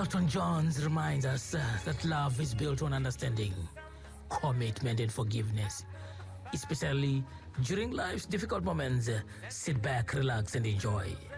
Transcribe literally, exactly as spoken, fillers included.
Doctor Jones reminds us uh, that love is built on understanding, commitment, and forgiveness. Especially during life's difficult moments, uh, sit back, relax, and enjoy.